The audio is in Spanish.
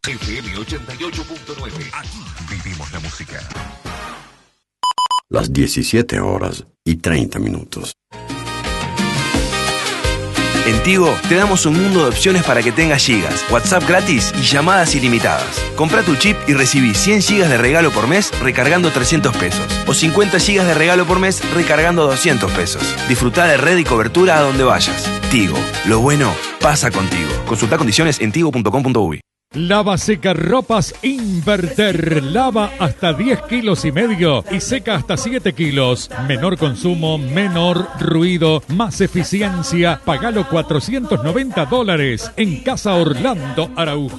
FM 88.9. Aquí vivimos la música. Las 17:30. En Tigo te damos un mundo de opciones para que tengas gigas, WhatsApp gratis y llamadas ilimitadas. Compra tu chip y recibí 100 gigas de regalo por mes recargando 300 pesos. O 50 gigas de regalo por mes recargando 200 pesos. Disfrutá de red y cobertura a donde vayas. Tigo, lo bueno pasa contigo. Consulta condiciones en tigo.com.uy. Lava seca ropas Inverter. Lava hasta 10,5 kilos y seca hasta 7 kilos. Menor consumo, menor ruido, más eficiencia. Pagalo $490 en Casa Orlando Araujo.